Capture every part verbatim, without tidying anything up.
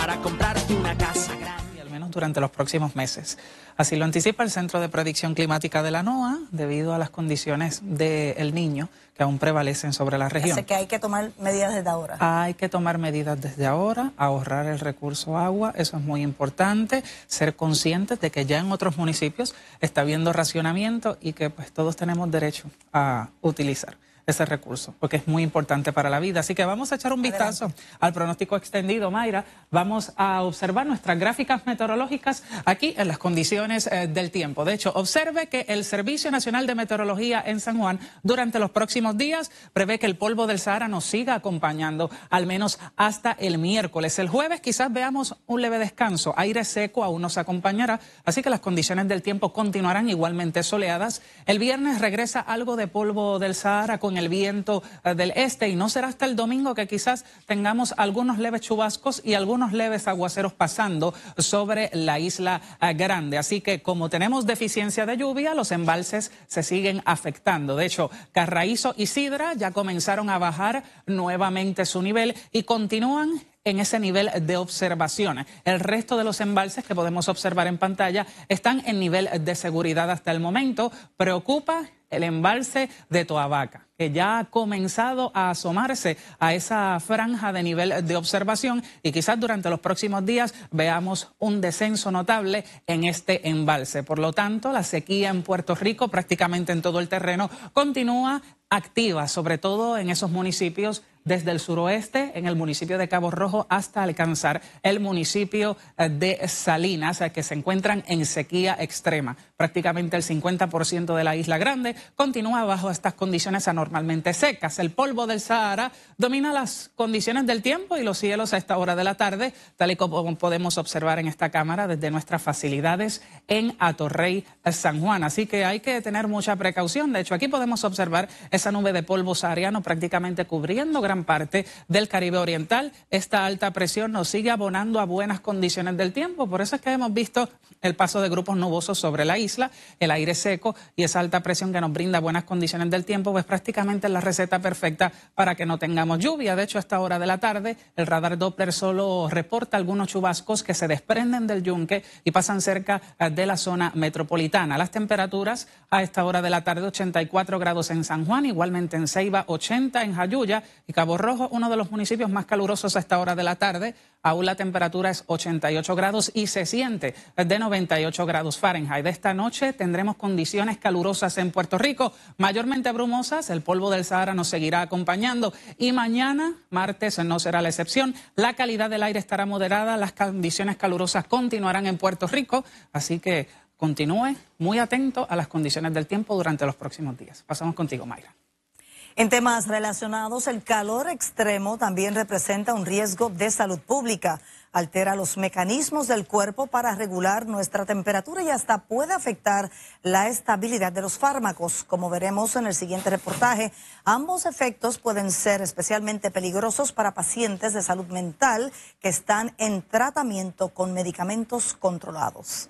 para comprarte una casa grande. Y al menos durante los próximos meses. Así lo anticipa el Centro de Predicción Climática de la NOAA, debido a las condiciones del Niño que aún prevalecen sobre la región. Así que hay que tomar medidas desde ahora. Hay que tomar medidas desde ahora, ahorrar el recurso agua, eso es muy importante, ser conscientes de que ya en otros municipios está habiendo racionamiento y que pues todos tenemos derecho a utilizar ese recurso, porque es muy importante para la vida. Así que vamos a echar un vistazo Adelante. al pronóstico extendido, Mayra. Vamos a observar nuestras gráficas meteorológicas aquí en las condiciones eh, del tiempo. De hecho, observe que el Servicio Nacional de Meteorología en San Juan durante los próximos días prevé que el polvo del Sahara nos siga acompañando al menos hasta el miércoles. El jueves quizás veamos un leve descanso, aire seco aún nos acompañará, así que las condiciones del tiempo continuarán igualmente soleadas. El viernes regresa algo de polvo del Sahara con el viento uh, del este, y no será hasta el domingo que quizás tengamos algunos leves chubascos y algunos leves aguaceros pasando sobre la isla uh, Grande. Así que como tenemos deficiencia de lluvia, los embalses se siguen afectando. De hecho, Carraízo y Sidra ya comenzaron a bajar nuevamente su nivel y continúan en ese nivel de observación. El resto de los embalses que podemos observar en pantalla están en nivel de seguridad hasta el momento. Preocupa el embalse de Toabaca, que ya ha comenzado a asomarse a esa franja de nivel de observación, y quizás durante los próximos días veamos un descenso notable en este embalse. Por lo tanto, la sequía en Puerto Rico, prácticamente en todo el terreno, continúa activa, sobre todo en esos municipios desde el suroeste, en el municipio de Cabo Rojo, hasta alcanzar el municipio de Salinas, que se encuentran en sequía extrema. Prácticamente el cincuenta por ciento de la Isla Grande continúa bajo estas condiciones anormalmente secas. El polvo del Sahara domina las condiciones del tiempo y los cielos a esta hora de la tarde, tal y como podemos observar en esta cámara desde nuestras facilidades en Atorrey, San Juan. Así que hay que tener mucha precaución. De hecho, aquí podemos observar esa nube de polvo sahariano prácticamente cubriendo gran parte del Caribe Oriental. Esta alta presión nos sigue abonando a buenas condiciones del tiempo. Por eso es que hemos visto el paso de grupos nubosos sobre la isla, el aire seco y esa alta presión que nos brinda buenas condiciones del tiempo, pues prácticamente es la receta perfecta para que no tengamos lluvia. De hecho, a esta hora de la tarde, el radar Doppler solo reporta algunos chubascos que se desprenden del yunque y pasan cerca de la zona metropolitana. Las temperaturas a esta hora de la tarde, ochenta y cuatro grados en San Juan, igualmente en Ceiba, ochenta en Jayuya y Cabo Rojo, uno de los municipios más calurosos a esta hora de la tarde. Aún la temperatura es ochenta y ocho grados y se siente de noventa y ocho grados Fahrenheit. Esta noche tendremos condiciones calurosas en Puerto Rico, mayormente brumosas. El polvo del Sahara nos seguirá acompañando y mañana, martes, no será la excepción. La calidad del aire estará moderada, las condiciones calurosas continuarán en Puerto Rico, así que continúe muy atento a las condiciones del tiempo durante los próximos días. Pasamos contigo, Mayra. En temas relacionados, el calor extremo también representa un riesgo de salud pública. Altera los mecanismos del cuerpo para regular nuestra temperatura y hasta puede afectar la estabilidad de los fármacos. Como veremos en el siguiente reportaje, ambos efectos pueden ser especialmente peligrosos para pacientes de salud mental que están en tratamiento con medicamentos controlados.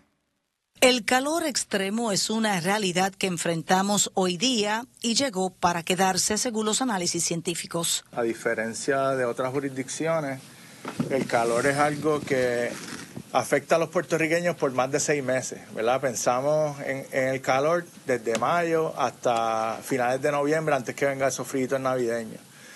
El calor extremo es una realidad que enfrentamos hoy día y llegó para quedarse según los análisis científicos. A diferencia de otras jurisdicciones, el calor es algo que afecta a los puertorriqueños por más de seis meses, ¿verdad? Pensamos en, en el calor desde mayo hasta finales de noviembre, antes que venga esos fríos navideños.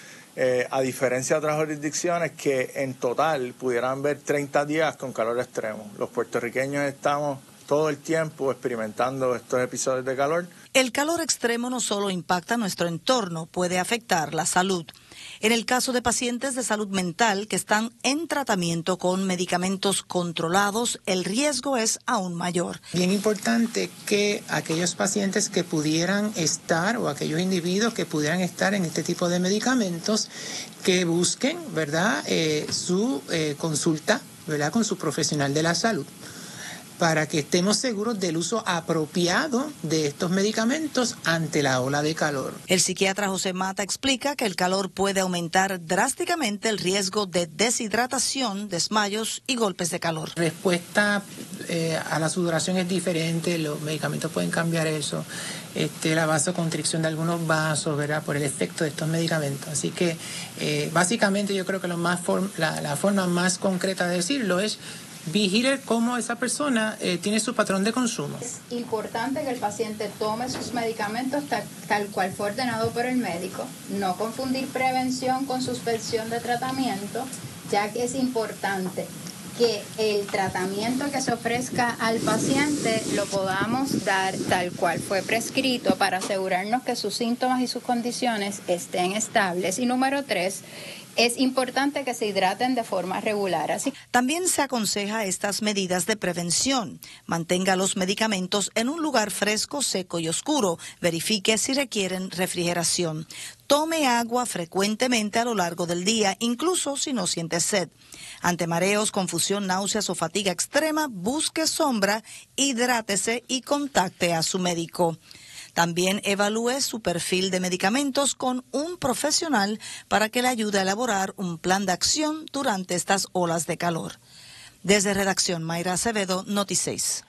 Eh, a diferencia de otras jurisdicciones que en total pudieran ver treinta días con calor extremo. Los puertorriqueños estamos todo el tiempo experimentando estos episodios de calor. El calor extremo no solo impacta nuestro entorno, puede afectar la salud. En el caso de pacientes de salud mental que están en tratamiento con medicamentos controlados, el riesgo es aún mayor. Bien importante que aquellos pacientes que pudieran estar o aquellos individuos que pudieran estar en este tipo de medicamentos, que busquen, ¿verdad?, eh, su eh, consulta, ¿verdad?, con su profesional de la salud, para que estemos seguros del uso apropiado de estos medicamentos ante la ola de calor. El psiquiatra José Mata explica que el calor puede aumentar drásticamente el riesgo de deshidratación, desmayos y golpes de calor. Respuesta eh, a la sudoración es diferente, los medicamentos pueden cambiar eso, este, la vasoconstricción de algunos vasos, ¿verdad? Por el efecto de estos medicamentos. Así que eh, básicamente yo creo que lo más form la, la forma más concreta de decirlo es vigile cómo esa persona eh, tiene su patrón de consumo. Es importante que el paciente tome sus medicamentos tal, tal cual fue ordenado por el médico, no confundir prevención con suspensión de tratamiento, ya que es importante que el tratamiento que se ofrezca al paciente lo podamos dar tal cual fue prescrito para asegurarnos que sus síntomas y sus condiciones estén estables. Y número tres, es importante que se hidraten de forma regular. Así. También se aconseja estas medidas de prevención. Mantenga los medicamentos en un lugar fresco, seco y oscuro. Verifique si requieren refrigeración. Tome agua frecuentemente a lo largo del día, incluso si no siente sed. Ante mareos, confusión, náuseas o fatiga extrema, busque sombra, hidrátese y contacte a su médico. También evalúe su perfil de medicamentos con un profesional para que le ayude a elaborar un plan de acción durante estas olas de calor. Desde redacción, Mayra Acevedo, Noti seis.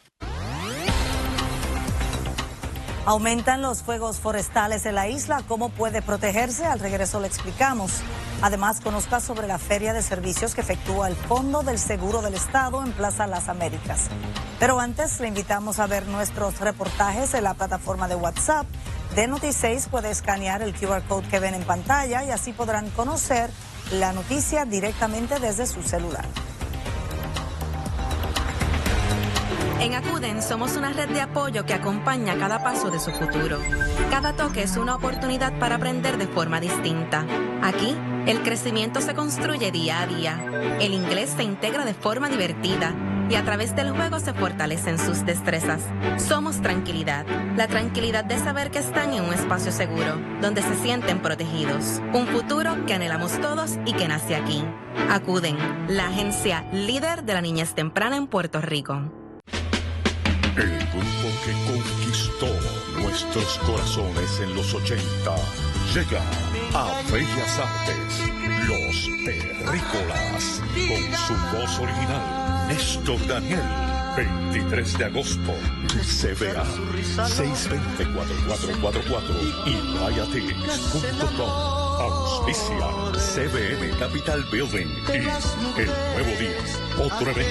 Aumentan los fuegos forestales en la isla. ¿Cómo puede protegerse? Al regreso le explicamos. Además, conozca sobre la feria de servicios que efectúa el Fondo del Seguro del Estado en Plaza Las Américas. Pero antes le invitamos a ver nuestros reportajes en la plataforma de WhatsApp de Noti seis. Puede escanear el Q R Code que ven en pantalla y así podrán conocer la noticia directamente desde su celular. En Acuden somos una red de apoyo que acompaña cada paso de su futuro. Cada toque es una oportunidad para aprender de forma distinta. Aquí, el crecimiento se construye día a día. El inglés se integra de forma divertida y a través del juego se fortalecen sus destrezas. Somos tranquilidad, la tranquilidad de saber que están en un espacio seguro, donde se sienten protegidos. Un futuro que anhelamos todos y que nace aquí. Acuden, la agencia líder de la niñez temprana en Puerto Rico. El grupo que conquistó nuestros corazones en los ochenta llega a Bellas Artes, Los Terrícolas, con su voz original, Néstor Daniel. veintitrés de agosto, C B A, seis dos cero, cuatro cuatro cuatro cuatro y vaya tickets punto com. Auspicia C B M Capital Building y El Nuevo Día, otro evento.